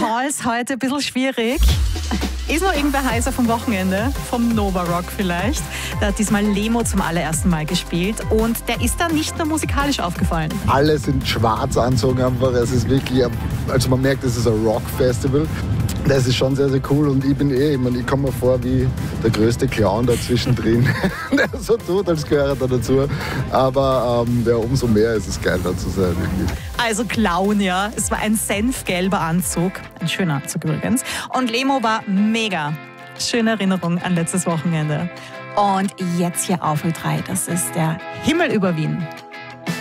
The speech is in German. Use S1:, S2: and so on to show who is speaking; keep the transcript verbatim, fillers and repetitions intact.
S1: Calls heute ein bisschen schwierig. Ist noch irgendwer heißer vom Wochenende? Vom Nova Rock vielleicht. Da hat diesmal Lemo zum allerersten Mal gespielt und der ist dann nicht nur musikalisch aufgefallen.
S2: Alle sind schwarz anzogen einfach. Es ist wirklich, also man merkt, es ist ein Rock-Festival. Das ist schon sehr, sehr cool und ich bin eh, ich, mein, ich komme mir vor wie der größte Clown da zwischendrin, der so tut, als gehört er dazu. Aber ähm, ja, umso mehr ist es geil, da zu sein. Wirklich.
S1: Also Clown, ja. Es war ein senfgelber Anzug, ein schöner Anzug übrigens. Und Lemo war mega. Schöne Erinnerung an letztes Wochenende. Und jetzt hier auf Ö drei, das ist der Himmel über Wien.